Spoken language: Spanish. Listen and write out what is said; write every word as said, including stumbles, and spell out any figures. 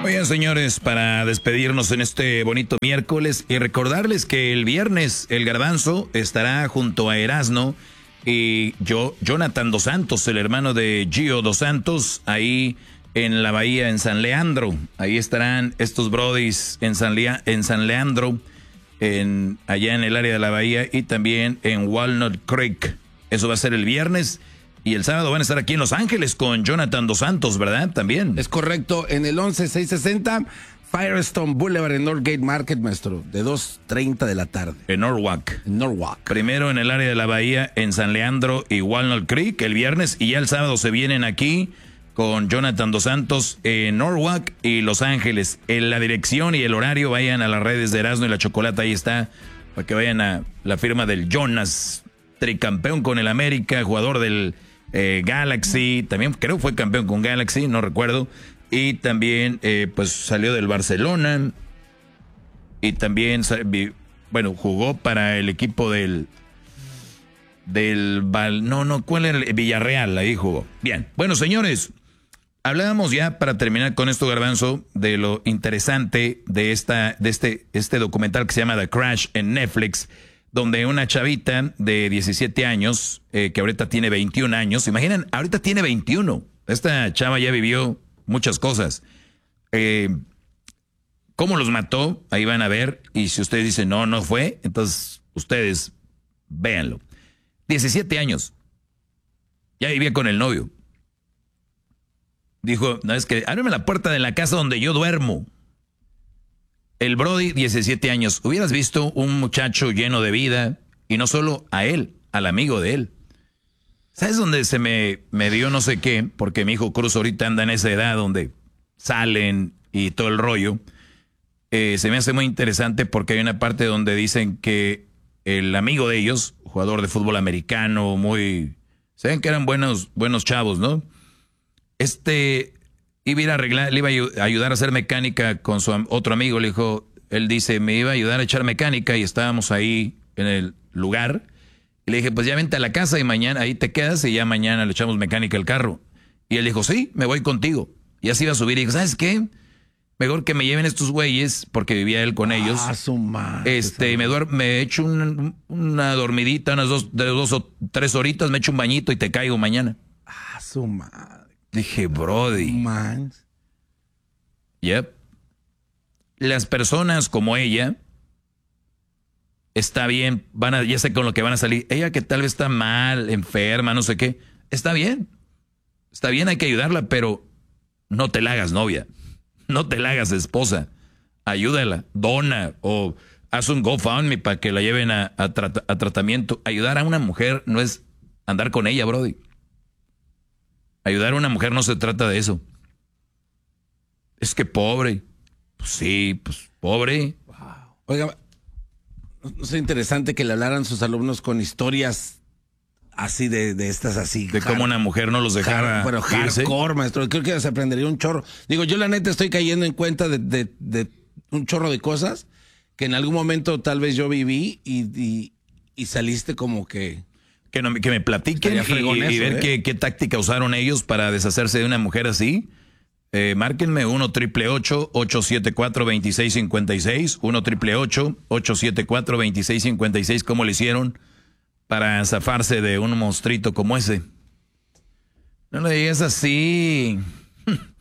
Oigan, señores, para despedirnos en este bonito miércoles y recordarles que el viernes el Garbanzo estará junto a Erasno y yo, Jonathan Dos Santos, el hermano de Gio Dos Santos, ahí en la bahía en San Leandro. Ahí estarán estos brodis en San, Lea, en San Leandro, en, allá en el área de la bahía y también en Walnut Creek. Eso va a ser el viernes. Y el sábado van a estar aquí en Los Ángeles con Jonathan Dos Santos, ¿verdad? También. Es correcto, en el once seiscientos sesenta Firestone Boulevard en Northgate Market, maestro, de dos treinta de la tarde. En Norwalk. En Norwalk. Primero en el área de la bahía, en San Leandro y Walnut Creek el viernes. Y ya el sábado se vienen aquí con Jonathan Dos Santos en Norwalk y Los Ángeles. En la dirección y el horario, vayan a las redes de Erasmo y la Chocolata, ahí está, para que vayan a la firma del Jonas, tricampeón con el América, jugador del Eh, Galaxy, también creo fue campeón con Galaxy, no recuerdo, y también eh, pues salió del Barcelona y también, bueno, jugó para el equipo del del no, no, ¿cuál era? El Villarreal, ahí jugó. Bien, bueno, señores, hablábamos ya para terminar con esto, Garbanzo, de lo interesante de esta de este este documental que se llama The Crash en Netflix, donde una chavita de diecisiete años, eh, que ahorita tiene veintiún años, imaginen, ahorita tiene veintiuno, esta chava ya vivió muchas cosas. Eh, ¿Cómo los mató? Ahí van a ver, y si ustedes dicen no, no fue, entonces ustedes véanlo. diecisiete años, ya vivía con el novio. Dijo, no, es que ábreme la puerta de la casa donde yo duermo. El Brody, diecisiete años. Hubieras visto un muchacho lleno de vida, y no solo a él, al amigo de él. ¿Sabes dónde se me, me dio no sé qué? Porque mi hijo Cruz ahorita anda en esa edad donde salen y todo el rollo. Eh, se me hace muy interesante porque hay una parte donde dicen que el amigo de ellos, jugador de fútbol americano, muy... Saben que eran buenos, buenos chavos, ¿no? Este... iba a ir a arreglar, le iba a ayudar a hacer mecánica con su otro amigo, le dijo, él dice, me iba a ayudar a echar mecánica y estábamos ahí en el lugar. Y le dije, pues ya vente a la casa y mañana ahí te quedas y ya mañana le echamos mecánica al carro. Y él dijo, sí, me voy contigo. Y así iba a subir y dijo, ¿sabes qué? Mejor que me lleven estos güeyes, porque vivía él con ah, ellos. Su madre, este, me, duer me echo un, una dormidita, unas dos, de dos o tres horitas, me echo un bañito y te caigo mañana. Ah, su madre. Dije, Brody. Man. Yep. Las personas como ella, está bien, van a, ya sé con lo que van a salir. Ella que tal vez está mal, enferma, no sé qué. Está bien. Está bien, hay que ayudarla, pero no te la hagas novia. No te la hagas esposa. Ayúdala, dona o haz un GoFundMe para que la lleven a, a, trat a tratamiento. Ayudar a una mujer no es andar con ella, Brody. Ayudar a una mujer no se trata de eso. Es que pobre. Pues sí, pues pobre. Wow. Oiga, no es interesante que le hablaran sus alumnos con historias así de, de estas así. De cómo una mujer no los dejara Pero irse. Hardcore, maestro. Creo que se aprendería un chorro. Digo, yo la neta estoy cayendo en cuenta de, de, de un chorro de cosas que en algún momento tal vez yo viví y, y, y saliste como que... Que, no, que me platiquen y, eso, y ver ¿eh? qué, qué táctica usaron ellos para deshacerse de una mujer así. Eh, márquenme uno triple ocho, ocho siete cuatro, dos seis cinco seis, uno triple ocho, ocho siete cuatro, dos seis cinco seis. ¿Cómo le hicieron para zafarse de un monstruito como ese? No le digas así.